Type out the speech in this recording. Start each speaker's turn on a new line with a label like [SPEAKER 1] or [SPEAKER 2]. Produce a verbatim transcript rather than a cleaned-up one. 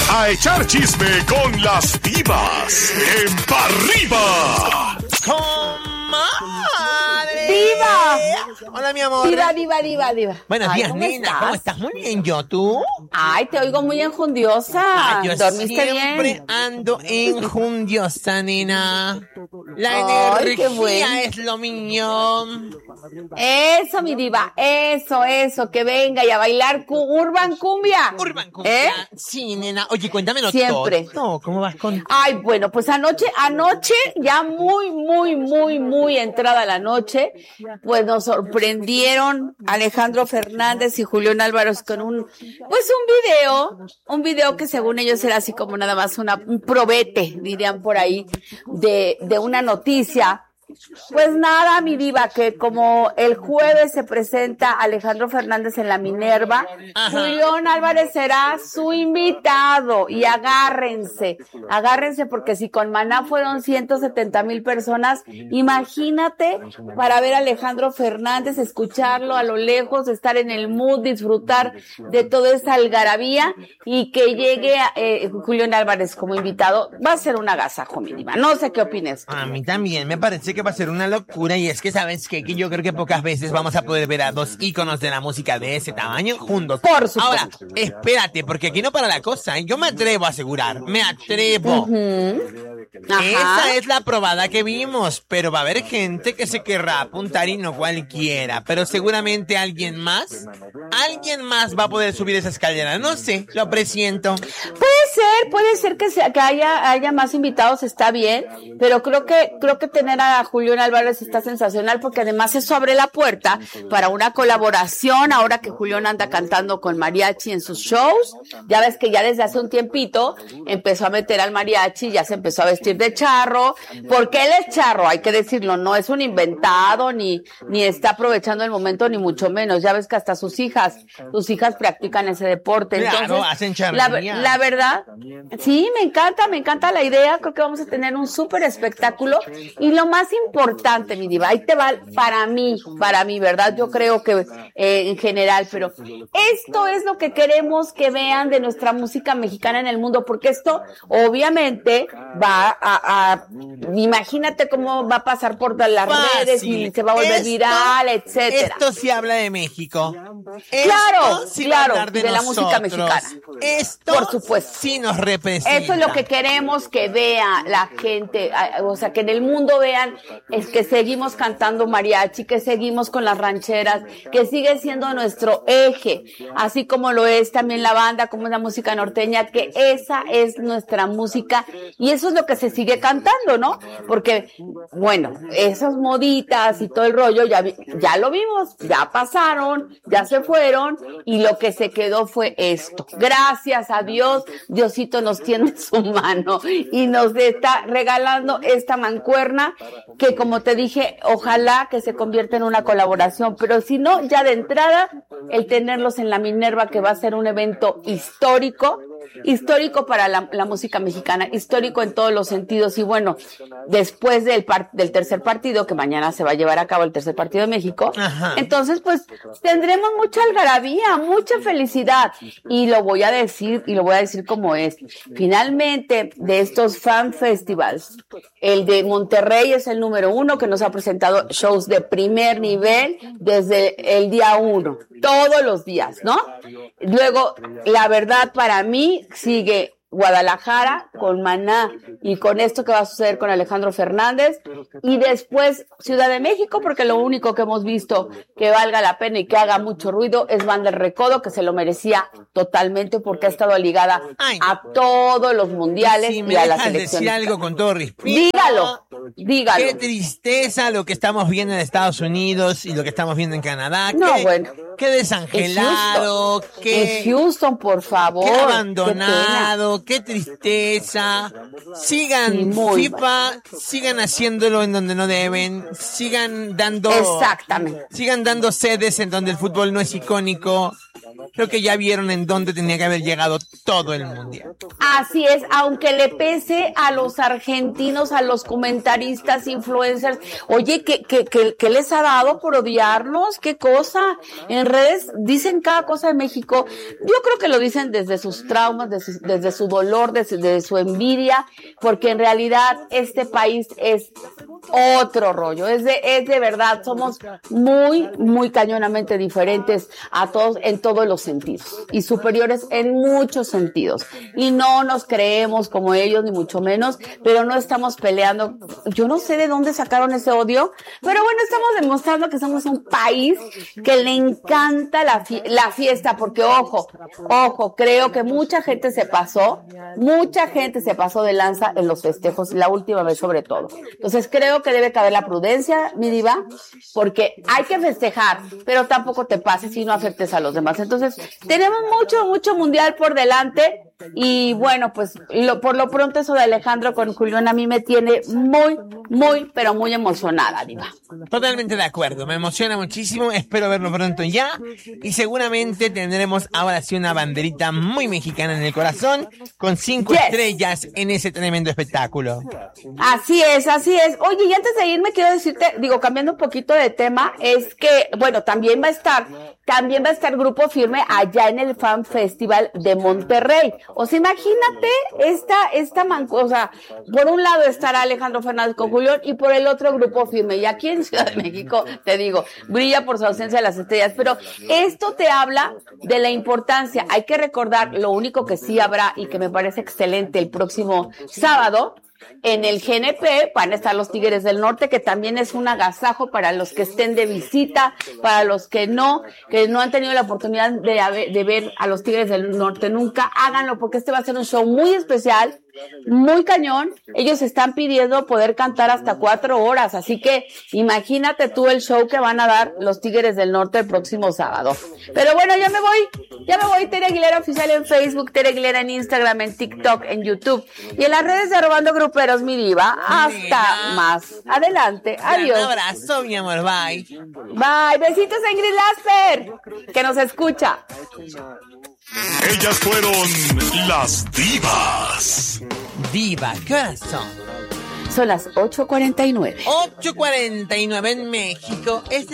[SPEAKER 1] A echar chisme con las divas en Pa' Arriba.
[SPEAKER 2] ¡Comadre!
[SPEAKER 3] ¡Diva!
[SPEAKER 2] Hola, mi amor.
[SPEAKER 3] Diva, diva, diva, diva.
[SPEAKER 2] Buenos
[SPEAKER 3] Ay,
[SPEAKER 2] días,
[SPEAKER 3] ¿cómo
[SPEAKER 2] nena.
[SPEAKER 3] estás?
[SPEAKER 2] ¿Cómo estás? Muy bien, ¿yo? ¿Tú?
[SPEAKER 3] Ay, te oigo muy enjundiosa.
[SPEAKER 2] Ah, yo
[SPEAKER 3] ¿Dormiste
[SPEAKER 2] siempre
[SPEAKER 3] bien?
[SPEAKER 2] ando enjundiosa, nena. La
[SPEAKER 3] Ay, qué
[SPEAKER 2] energía
[SPEAKER 3] bueno.
[SPEAKER 2] es lo mío.
[SPEAKER 3] Eso, mi diva, eso, eso, que venga y a bailar cu- Urban Cumbia.
[SPEAKER 2] Urban Cumbia.
[SPEAKER 3] ¿Eh?
[SPEAKER 2] Sí, nena. Oye, cuéntamelo
[SPEAKER 3] Siempre.
[SPEAKER 2] todo. ¿Cómo vas con...?
[SPEAKER 3] Ay, bueno, pues anoche, anoche, ya muy, muy, muy, muy entrada la noche, pues nos sorprendieron Alejandro Fernández y Julián Álvarez con un, pues un video, un video que según ellos era así como nada más una, un probete, dirían por ahí, de, de una noticia. Pues nada, mi diva, que como el jueves se presenta Alejandro Fernández en la Minerva,
[SPEAKER 2] Ajá.
[SPEAKER 3] Julián Álvarez será su invitado y agárrense, agárrense porque si con Maná fueron ciento setenta mil personas, imagínate para ver a Alejandro Fernández, escucharlo a lo lejos, estar en el mood, disfrutar de toda esa algarabía y que llegue a, eh, Julián Álvarez como invitado, va a ser un agasajo, mi diva. No sé qué opines.
[SPEAKER 2] A mí también me parece que va a ser una locura y es que, ¿sabes qué? Que yo creo que pocas veces vamos a poder ver a dos íconos de la música de ese tamaño juntos.
[SPEAKER 3] Por supuesto.
[SPEAKER 2] Ahora, espérate, porque aquí no para la cosa, ¿eh? Yo me atrevo a asegurar, me atrevo.
[SPEAKER 3] Ujú. Ajá.
[SPEAKER 2] Esa es la probada que vimos, pero va a haber gente que se querrá apuntar y no cualquiera, pero seguramente alguien más, alguien más va a poder subir esa escalera, no sé, lo presiento.
[SPEAKER 3] Puede ser, puede ser que sea, que haya, haya más invitados, está bien, pero creo que, creo que tener a Julián Álvarez está sensacional porque además eso abre la puerta para una colaboración ahora que Julián anda cantando con mariachi en sus shows. Ya ves que ya desde hace un tiempito empezó a meter al mariachi, ya se empezó a vestir de charro, porque él es charro, hay que decirlo, no es un inventado, ni, ni está aprovechando el momento, ni mucho menos. Ya ves que hasta sus hijas, sus hijas practican ese deporte.
[SPEAKER 2] Claro,
[SPEAKER 3] Entonces,
[SPEAKER 2] hacen
[SPEAKER 3] la,
[SPEAKER 2] charrería.
[SPEAKER 3] la verdad, sí, me encanta, me encanta la idea, creo que vamos a tener un súper espectáculo, y lo más importante, mi diva, ahí te va, para mí, para mí, ¿verdad? Yo creo que eh, en general, pero esto es lo que queremos que vean de nuestra música mexicana en el mundo, porque esto obviamente va a, a imagínate cómo va a pasar por las
[SPEAKER 2] Fácil.
[SPEAKER 3] redes y se va a volver
[SPEAKER 2] Esto-
[SPEAKER 3] viral, etcétera.
[SPEAKER 2] Esto sí habla de México.
[SPEAKER 3] Claro,
[SPEAKER 2] Esto sí
[SPEAKER 3] claro,
[SPEAKER 2] va a hablar de,
[SPEAKER 3] de la música
[SPEAKER 2] nosotros.
[SPEAKER 3] mexicana.
[SPEAKER 2] Esto
[SPEAKER 3] Por supuesto.
[SPEAKER 2] sí nos representa.
[SPEAKER 3] Eso es lo que queremos que vea la gente, a- o sea, que en el mundo vean es que seguimos cantando mariachi, que seguimos con las rancheras, que sigue siendo nuestro eje, así como lo es también la banda, como es la música norteña, que esa es nuestra música y eso es lo que se sigue cantando, ¿no? Porque, bueno, esas moditas y todo el rollo ya, vi- ya lo vimos, ya pasaron, ya se fueron y lo que se quedó fue esto. Gracias a Dios, Diosito nos tiende su mano y nos está regalando esta mancuerna que, como te dije, ojalá que se convierta en una colaboración, pero si no, ya de entrada, el tenerlos en la Minerva, que va a ser un evento histórico, histórico para la, la música mexicana, histórico en todos los sentidos. Y bueno, después del, par- del tercer partido, que mañana se va a llevar a cabo el tercer partido de México,
[SPEAKER 2] Ajá.
[SPEAKER 3] entonces pues tendremos mucha algarabía, mucha felicidad. Y lo voy a decir, y lo voy a decir como es. Finalmente, de estos fan festivals, el de Monterrey es el número uno, que nos ha presentado shows de primer nivel desde el día uno, todos los días, ¿no? Luego, la verdad, para mí, sigue Guadalajara con Maná y con esto que va a suceder con Alejandro Fernández, y después Ciudad de México, porque lo único que hemos visto que valga la pena y que haga mucho ruido es Banda El Recodo, que se lo merecía totalmente porque ha estado ligada
[SPEAKER 2] Ay.
[SPEAKER 3] a todos los mundiales
[SPEAKER 2] Si me
[SPEAKER 3] y a la
[SPEAKER 2] dejas
[SPEAKER 3] selección.
[SPEAKER 2] decir algo con todo respeto.
[SPEAKER 3] Dígalo, dígalo.
[SPEAKER 2] Qué tristeza lo que estamos viendo en Estados Unidos y lo que estamos viendo en Canadá.
[SPEAKER 3] No,
[SPEAKER 2] qué,
[SPEAKER 3] bueno.
[SPEAKER 2] Qué desangelado,
[SPEAKER 3] En
[SPEAKER 2] qué,
[SPEAKER 3] Houston, por favor.
[SPEAKER 2] qué
[SPEAKER 3] qué
[SPEAKER 2] abandonado, qué, tristeza. Sigan
[SPEAKER 3] Sí, muy
[SPEAKER 2] FIFA, sigan haciéndolo en donde no deben, sigan dando,
[SPEAKER 3] pena. Exactamente.
[SPEAKER 2] sigan dando sedes en donde el fútbol no es icónico. Creo que ya vieron en dónde tenía que haber llegado todo el mundial.
[SPEAKER 3] Así es, aunque le pese a los argentinos, a los comentaristas, influencers, oye, ¿qué, qué, qué, qué les ha dado por odiarnos? ¿Qué cosa? En en redes dicen cada cosa de México. Yo creo que lo dicen desde sus traumas, desde su, desde su dolor, desde, desde su envidia, porque en realidad este país es otro rollo. Es de, es de verdad, somos muy, muy cañonamente diferentes a todos en todos los sentidos y superiores en muchos sentidos. Y no nos creemos como ellos, ni mucho menos, pero no estamos peleando. Yo no sé de dónde sacaron ese odio, pero bueno, estamos demostrando que somos un país que le encanta la, fie- la fiesta, porque ojo, ojo, creo que mucha gente se pasó, mucha gente se pasó de lanza en los festejos, la última vez sobre todo. Entonces creo que debe caber la prudencia, mi diva, porque hay que festejar, pero tampoco te pases y no afectes a los demás. Entonces, tenemos mucho, mucho mundial por delante. Y bueno, pues lo, por lo pronto eso de Alejandro con Julián a mí me tiene muy, muy, pero muy emocionada, diva.
[SPEAKER 2] Totalmente de acuerdo, me emociona muchísimo, espero verlo pronto ya y seguramente tendremos ahora sí una banderita muy mexicana en el corazón con cinco
[SPEAKER 3] Yes.
[SPEAKER 2] estrellas en ese tremendo espectáculo.
[SPEAKER 3] Así es, así es. Oye, y antes de irme quiero decirte, digo, cambiando un poquito de tema, es que, bueno, también va a estar, también va a estar Grupo Firme allá en el Fan Festival de Monterrey. O sea, imagínate esta, esta manco, o sea, por un lado estará Alejandro Fernández con Julián y por el otro Grupo Firme. Y aquí en Ciudad de México, te digo, brilla por su ausencia de las estrellas. Pero esto te habla de la importancia. Hay que recordar, lo único que sí habrá y que me parece excelente el próximo sábado, en el G N P van a estar los Tigres del Norte, que también es un agasajo para los que estén de visita, para los que no, que no han tenido la oportunidad de, haber- de ver a los Tigres del Norte nunca, háganlo, porque este va a ser un show muy especial, muy cañón. Ellos están pidiendo poder cantar hasta cuatro horas, así que imagínate tú el show que van a dar los Tigres del Norte el próximo sábado. Pero bueno, ya me voy, ya me voy. Tere Aguilera Oficial en Facebook, Tere Aguilera en Instagram, en TikTok, en YouTube y en las redes de Robando Gruperos, mi diva. Hasta
[SPEAKER 2] Mira.
[SPEAKER 3] más adelante. Adiós.
[SPEAKER 2] Un abrazo, mi amor, bye.
[SPEAKER 3] Bye. Besitos a Ingrid Lasper, que nos escucha.
[SPEAKER 1] Ellas fueron las divas.
[SPEAKER 2] Diva, ¿qué horas son?
[SPEAKER 3] Son las ocho cuarenta y nueve.
[SPEAKER 2] ocho cuarenta y nueve en México. Este